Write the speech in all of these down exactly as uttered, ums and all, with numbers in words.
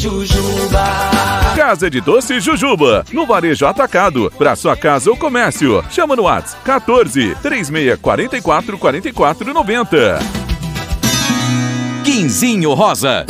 Jujuba. Casa de Doce Jujuba, no Varejo Atacado, para sua casa ou comércio. Chama no WhatsApp quatorze, três seis quatro quatro, quatro quatro nove zero. Quinzinho Rosa.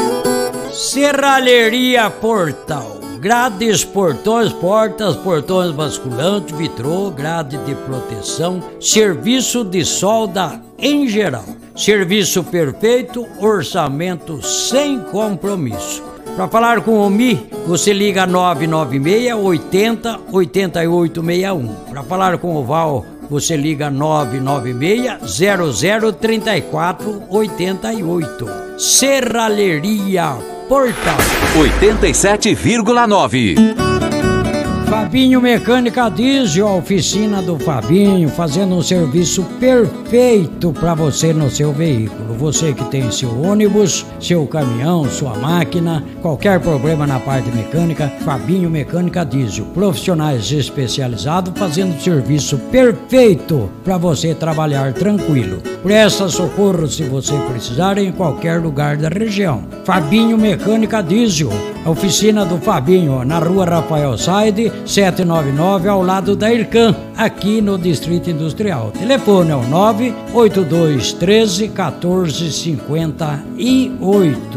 Serralheria Portal. Grades, portões, portas, portões basculantes, vitrô, grade de proteção, serviço de solda em geral. Serviço perfeito, orçamento sem compromisso. Para falar com o Mi, você liga nove nove seis, oitenta, oitenta e oito sessenta e um. Para falar com o Val, você liga nove nove seis, zero zero, trinta e quatro, oitenta e oito. Serralheria Portal. oitenta e sete vírgula nove. Fabinho Mecânica Diesel, a oficina do Fabinho, fazendo um serviço perfeito para você no seu veículo. Você que tem seu ônibus, seu caminhão, sua máquina, qualquer problema na parte mecânica, Fabinho Mecânica Diesel. Profissionais especializados fazendo serviço perfeito para você trabalhar tranquilo. Presta socorro se você precisar em qualquer lugar da região. Fabinho Mecânica Diesel, a oficina do Fabinho, na rua Rafael Saide, setecentos e noventa e nove, ao lado da Ircan, aqui no Distrito Industrial. Telefone é o nove oito dois, treze, quatorze, cinquenta e oito.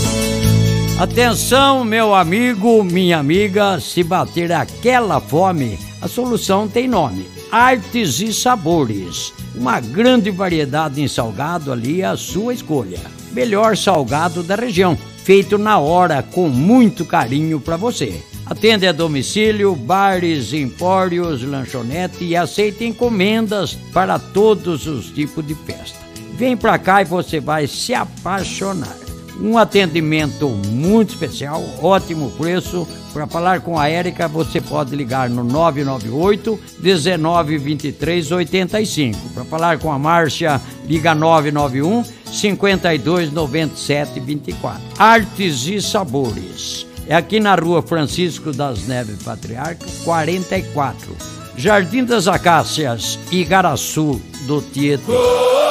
Atenção, meu amigo, minha amiga, se bater aquela fome, a solução tem nome: Artes e Sabores. Uma grande variedade em salgado ali, a sua escolha. Melhor salgado da região, feito na hora com muito carinho para você. Atende a domicílio, bares, empórios, lanchonete e aceita encomendas para todos os tipos de festa. Vem pra cá e você vai se apaixonar. Um atendimento muito especial, ótimo preço. Para falar com a Érica, você pode ligar no nove nove oito, dezenove, vinte e três, oitenta e cinco. Para falar com a Márcia, liga nove nove um, cinquenta e dois, noventa e sete, vinte e quatro. Artes e Sabores. É aqui na rua Francisco das Neves Patriarca, quarenta e quatro. Jardim das Acácias, Igaraçu do Tietê.